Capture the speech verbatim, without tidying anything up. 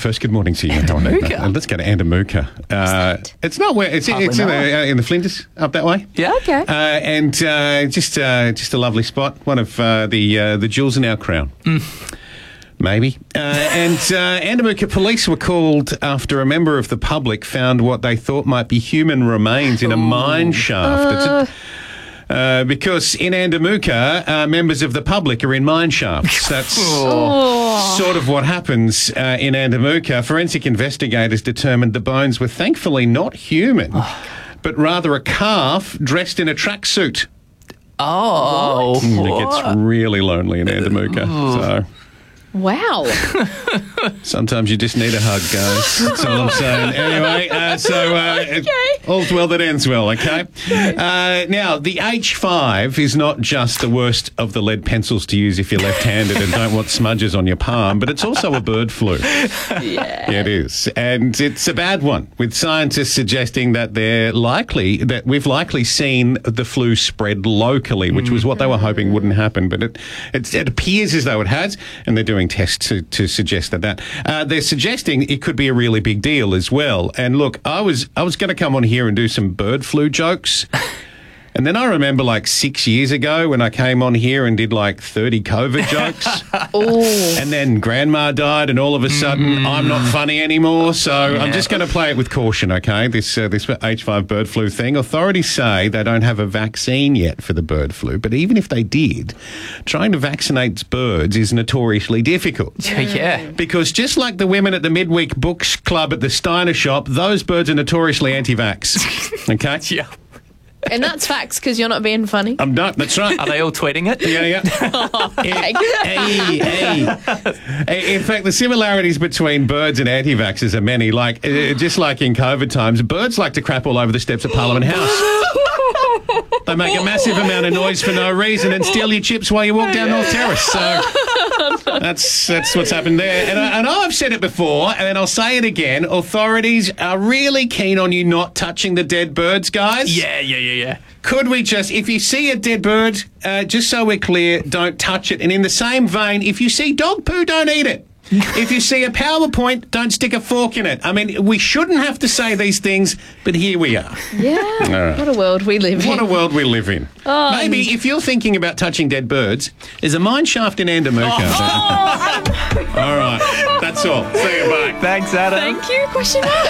first. Good morning to you. Andamuka. Uh, let's go to Andamuka. Uh, it's not where it's, it's in, the, uh, in the Flinders up that way. Yeah. Okay. Uh, and uh, just uh, just a lovely spot. One of uh, the uh, the jewels in our crown. Mm. Maybe. Uh, and uh, Andamuka police were called after a member of the public found what they thought might be human remains in a mine shaft. It's a, Uh, because in Andamuka, uh, members of the public are in mine shafts. That's sort of what happens uh, in Andamuka. Forensic investigators determined the bones were thankfully not human, but rather a calf dressed in a tracksuit. Oh. Mm, it gets really lonely in Andamuka. So Wow. sometimes you just need a hug, guys. That's all I'm saying. Anyway, uh, so uh, Okay. all's well that ends well, okay? Uh, now, the H five is not just the worst of the lead pencils to use if you're left-handed and don't want smudges on your palm, but it's also a bird flu. Yeah. Yeah, it is. And it's a bad one, with scientists suggesting that they're likely, that we've likely seen the flu spread locally, which was what they were hoping wouldn't happen. But it, it, it appears as though it has, and they're doing tests to, to suggest that that. Uh, they're suggesting it could be a really big deal as well. And look, I was, I was going to come on here and do some bird flu jokes. And then I remember like six years ago when I came on here and did like thirty COVID jokes. Oh. And then grandma died, and all of a sudden I'm not funny anymore. So I'm just going to play it with caution, okay? This uh, this H five bird flu thing. Authorities say they don't have a vaccine yet for the bird flu, but even if they did, trying to vaccinate birds is notoriously difficult. Yeah. Because just like the women at the midweek books club at the Steiner shop, those birds are notoriously anti-vax. Okay? Yeah. And that's facts because you're not being funny. I'm done. That's right. Are they all tweeting it? Yeah, yeah. Okay. Hey, hey. Hey, in fact, the similarities between birds and anti-vaxxers are many. Like, uh, just like in COVID times, birds like to crap all over the steps of Parliament House. They make a massive amount of noise for no reason and steal your chips while you walk down North Terrace. So that's that's what's happened there. And I, and I've said it before, and then I'll say it again. Authorities are really keen on you not touching the dead birds, guys. Yeah, yeah, yeah, yeah. Could we just, if you see a dead bird, uh, just so we're clear, don't touch it. And in the same vein, if you see dog poo, don't eat it. If you see a PowerPoint, don't stick a fork in it. I mean, we shouldn't have to say these things, but here we are. Yeah. right. What a world we live in. What a world we live in. Oh, Maybe if you're thinking about touching dead birds, there's a mine shaft in Andamuka. Oh, All right. That's all. See you, bye. Thanks, Adam. thank you. Question mark.